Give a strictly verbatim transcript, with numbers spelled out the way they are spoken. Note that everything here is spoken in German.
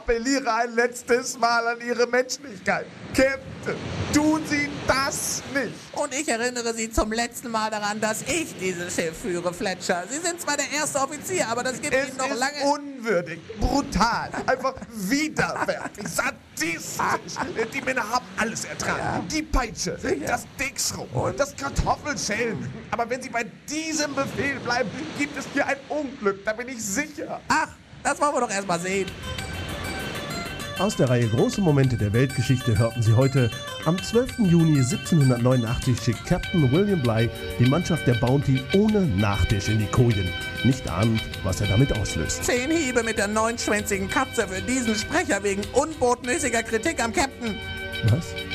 appelliere ein letztes Mal an Ihre Menschlichkeit. Captain, tun Sie das nicht. Und ich erinnere Sie zum letzten Mal daran, dass ich dieses Schiff führe, Fletcher. Sie sind zwar der erste Offizier, aber das gibt Es Ihnen noch ist lange... unwürdig, brutal, einfach widerwärtig, sadistisch. Die Männer haben alles ertragen. Ja. Die Peitsche, das Dicksrum, das Kartoffelschälen. Aber wenn Sie bei diesem Befehl bleiben, gibt es hier ein Unglück, da bin ich sicher. Ach, das wollen wir doch erst mal sehen. Aus der Reihe Große Momente der Weltgeschichte hörten Sie heute: Am zwölften Juni siebzehnhundertneunundachtzig schickt Captain William Bligh die Mannschaft der Bounty ohne Nachtisch in die Kojen. Nicht ahnend, was er damit auslöst. Zehn Hiebe mit der neunschwänzigen Katze für diesen Sprecher wegen unbotmäßiger Kritik am Captain. Was?